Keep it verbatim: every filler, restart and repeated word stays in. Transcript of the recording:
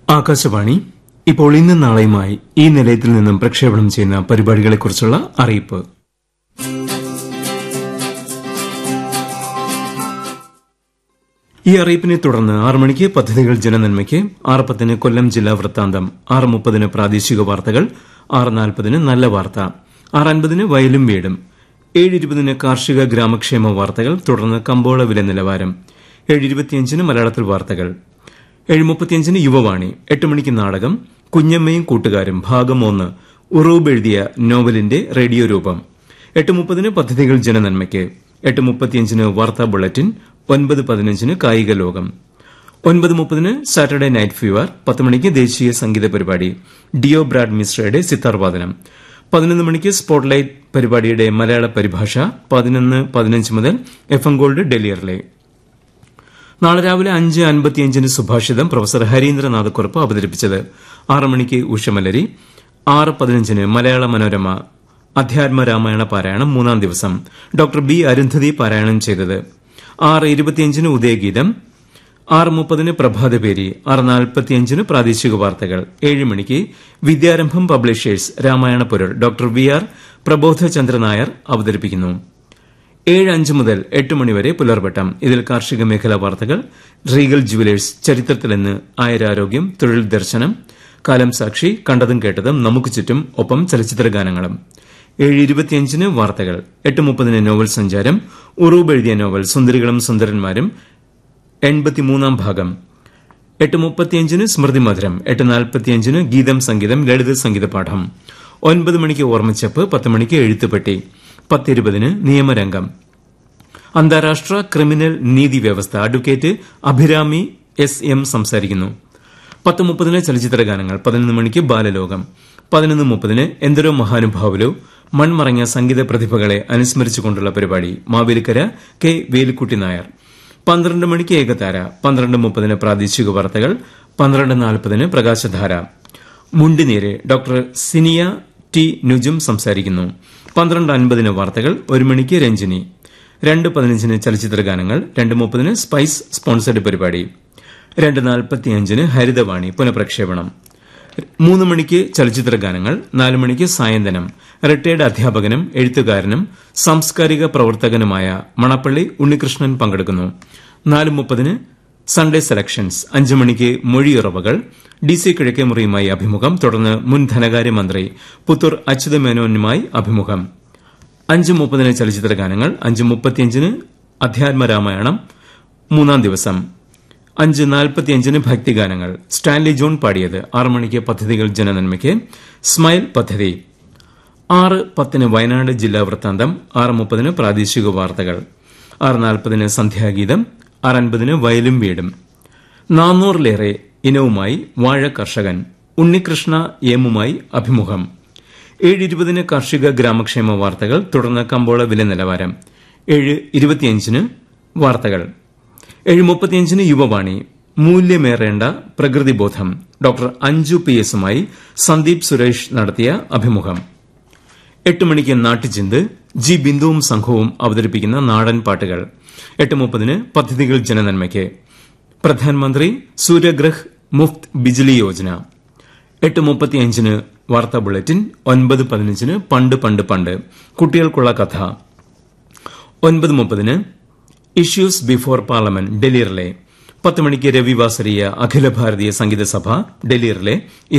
ആകാശവാണി ഇപ്പോൾ ഇന്നും നാളെയുമായി ഈ നിലയത്തിൽ നിന്നും പ്രക്ഷേപണം ചെയ്യുന്ന പരിപാടികളെക്കുറിച്ചുള്ള അറിയിപ്പ്. ഈ അറിയിപ്പിനെ തുടർന്ന് ആറ് മണിക്ക് പദ്ധതികൾ ജനനന്മയ്ക്ക്, ആറ് പത്തിന് കൊല്ലം ജില്ലാ വൃത്താന്തം, ആറ് മുപ്പതിന് പ്രാദേശിക വാർത്തകൾ, ആറ് നാൽപ്പതിന് നല്ല വാർത്ത, ആറ് അൻപതിന് വയലും വീടും, ഏഴ് ഇരുപതിന് കാർഷിക ഗ്രാമക്ഷേമ വാർത്തകൾ, തുടർന്ന് കമ്പോള വില നിലവാരം, ഏഴ് ഇരുപത്തിയഞ്ചിന് മലയാളത്തിൽ വാർത്തകൾ, ഏഴ് മുപ്പത്തിയഞ്ചിന് യുവവാണി, എട്ട് മണിക്ക് നാടകം കുഞ്ഞമ്മയും കൂട്ടുകാരും ഭാഗം ഒന്ന് ഉറൂബ് എഴുതിയ നോവലിന്റെ റേഡിയോ രൂപം, എട്ട് മുപ്പതിന് പദ്ധതികൾ ജനനന്മയ്ക്ക്, എട്ട് മുപ്പത്തിയഞ്ചിന് വാർത്താ ബുള്ളറ്റിൻ, ഒൻപത് പതിനഞ്ചിന് കായിക ലോകം, ഒൻപത് മുപ്പതിന് സാറ്റർഡേ നൈറ്റ് ഫീവർ, പത്ത് മണിക്ക് ദേശീയ സംഗീത പരിപാടി ഡിയോ ബ്രാഡ് മിശ്രയുടെ സിത്താർ വാദനം, പതിനൊന്ന് മണിക്ക് സ്പോട്ട്ലൈറ്റ് പരിപാടിയുടെ മലയാള പരിഭാഷ, പതിനൊന്ന് പതിനഞ്ച് മുതൽ F M gold Delhi relay. നാളെ രാവിലെ അഞ്ച് അൻപത്തിയഞ്ചിന് സുഭാഷിതം പ്രൊഫസർ ഹരീന്ദ്രനാഥക്കുറുപ്പ് അവതരിപ്പിച്ചത്, ആറ് മണിക്ക് ഉഷമലരി, ആറ് പതിനഞ്ചിന് മലയാള മനോരമ അധ്യാത്മ രാമായണ പാരായണം മൂന്നാം ദിവസം ഡോക്ടർ ബി അരുന്ധതി പാരായണം ചെയ്തത്, ആറ് ഇരുപത്തിയഞ്ചിന് ഉദയഗീതം, ആറ് മുപ്പതിന് പ്രഭാതപേരി, ആറ് നാൽപ്പത്തിയഞ്ചിന് പ്രാദേശിക വാർത്തകൾ, ഏഴ് മണിക്ക് വിദ്യാരംഭം പബ്ലിഷേഴ്സ് രാമായണ പൊരുൾ ഡോക്ടർ വി ആർ പ്രബോധചന്ദ്ര നായർ അവതരിപ്പിക്കുന്നു. ഏഴ് അഞ്ച് മുതൽ എട്ട് മണിവരെ പുലർവട്ടം, ഇതിൽ കാർഷിക മേഖലാ വാർത്തകൾ, റീഗൽ ജുവലേഴ്സ് ചരിത്രത്തിലെന്ന്, ആയുരാരോഗ്യം, തൊഴിൽ ദർശനം, കാലം സാക്ഷി, കണ്ടതും കേട്ടതും, നമുക്ക് ചുറ്റും, ഒപ്പം ചലച്ചിത്ര ഗാനങ്ങളും. ഏഴ് ഇരുപത്തിയഞ്ചിന് വാർത്തകൾ, എട്ട് മുപ്പതിന് നോവൽ സഞ്ചാരം, ഉറൂബ് എഴുതിയ നോവൽ സുന്ദരികളും സുന്ദരന്മാരും എൺപത്തിമൂന്നാം ഭാഗം, എട്ട് മുപ്പത്തിയഞ്ചിന് സ്മൃതി മധുരം, എട്ട് നാൽപ്പത്തിയഞ്ചിന് ഗീതം സംഗീതം ലളിത സംഗീത പാഠം, ഒൻപത് മണിക്ക് ഓർമ്മച്ചപ്പ്, പത്ത് മണിക്ക് എഴുത്തുപെട്ടി, പത്തിരുപതിന് നിയമരംഗം, അന്താരാഷ്ട്ര ക്രിമിനൽ നീതി വ്യവസ്ഥ അഡ്വക്കേറ്റ് അഭിരാമി എസ് എം സംസാരിക്കുന്നു, പത്ത് മുപ്പതിന് ചലച്ചിത്ര ഗാനങ്ങൾ, പതിനൊന്ന് മണിക്ക് ബാലലോകം, പതിനൊന്ന് മുപ്പതിന് എന്തൊരു മഹാനുഭാവലോ മൺമറഞ്ഞ സംഗീത പ്രതിഭകളെ അനുസ്മരിച്ചുകൊണ്ടുള്ള പരിപാടി മാവേലിക്കര കെ വേലിക്കുട്ടി നായർ, പന്ത്രണ്ട് മണിക്ക് ഏകതാര, പന്ത്രണ്ട് മുപ്പതിന് പ്രാദേശിക വാർത്തകൾ, പന്ത്രണ്ട് നാൽപ്പതിന് പ്രകാശധാര, മുണ്ടിനീര് ഡോക്ടർ സിനിയ ടി നുജും സംസാരിക്കുന്നു, പന്ത്രണ്ട് അൻപതിന് വാർത്തകൾ, ഒരു മണിക്ക് രഞ്ജിനി, രണ്ട് പതിനഞ്ചിന് ചലച്ചിത്ര ഗാനങ്ങൾ, രണ്ട് മുപ്പതിന് സ്പൈസ് സ്പോൺസർഡ് പരിപാടി, രണ്ട് നാൽപ്പത്തിയഞ്ചിന് ഹരിതവാണി പുനഃപ്രക്ഷേപണം, മൂന്ന് മണിക്ക് ചലച്ചിത്ര ഗാനങ്ങൾ, നാല് മണിക്ക് സായന്തനം, റിട്ടയർഡ് അധ്യാപകനും എഴുത്തുകാരനും സാംസ്കാരിക പ്രവർത്തകനുമായ മണപ്പള്ളി ഉണ്ണികൃഷ്ണൻ പങ്കെടുക്കുന്നു, നാല് മുപ്പതിന് സൺഡേ സെലക്ഷൻസ്, അഞ്ച് മണിക്ക് മൊഴിയുറവകൾ, ഡി സി കിഴക്കേമുറിയുമായി അഭിമുഖം, തുടർന്ന് മുൻ ധനകാര്യമന്ത്രി പുത്തൂർ അച്യുതമേനോനുമായി അഭിമുഖം, അഞ്ച് മുപ്പതിന് ചലച്ചിത്ര ഗാനങ്ങൾ, അഞ്ച് മുപ്പത്തിയഞ്ചിന് അധ്യാത്മരാമായണം മൂന്നാം ദിവസം, അഞ്ച് നാൽപ്പത്തിയഞ്ചിന് ഭക്തിഗാനങ്ങൾ സ്റ്റാൻലി ജോൺ പാടിയത്, ആറ് മണിക്ക് പദ്ധതികൾ ജനനന്മയ്ക്ക് സ്മൈൽ പദ്ധതി, ആറ് പത്തിന് വയനാട് ജില്ലാ വൃത്താന്തം, ആറ് മുപ്പതിന് പ്രാദേശിക വാർത്തകൾ, ആറ് നാൽപ്പതിന് സന്ധ്യാഗീതം, ആറ് അൻപതിന് വയലും വീടും, നാനൂറിലേറെ ഇനവുമായി വാഴ കർഷകൻ ഉണ്ണികൃഷ്ണ എമ്മുമായി അഭിമുഖം, ഏഴ് ഇരുപതിന് കാർഷിക ഗ്രാമക്ഷേമ വാർത്തകൾ, തുടർന്ന് കമ്പോള വില നിലവാരം, ഏഴ് ഇരുപത്തിയഞ്ചിന് വാർത്തകൾ, ഏഴ് മുപ്പത്തിയഞ്ചിന് യുവവാണി മൂല്യമേറേണ്ട പ്രകൃതിബോധം ഡോക്ടർ അഞ്ജു പി എസുമായി സന്ദീപ് സുരേഷ് നടത്തിയ അഭിമുഖം, എട്ട് മണിക്ക് നാട്ടുചിന്ത് ജി ബിന്ദുവും സംഘവും അവതരിപ്പിക്കുന്ന നാടൻ പാട്ടുകൾ, എട്ട് മുപ്പതിന് പദ്ധതികൾ ജനനന്മയ്ക്ക് പ്രധാനമന്ത്രി സൂര്യഗ്രഹ് മുഫ്ത് ബിജ്ലി യോജന, എട്ട് മുപ്പത്തിയഞ്ചിന് വാർത്താ ബുള്ളറ്റിൻ, ഒൻപത് പതിനഞ്ചിന് പണ്ട് പണ്ട് പണ്ട് കുട്ടികൾക്കുള്ള കഥ, ഒൻപത് മുപ്പതിന് issues before parliament Delhi relay, പത്ത് മണിക്ക് രവിവാസരീയ അഖില ഭാരതീയ സംഗീത സഭ ഡൽഹി റിലേ.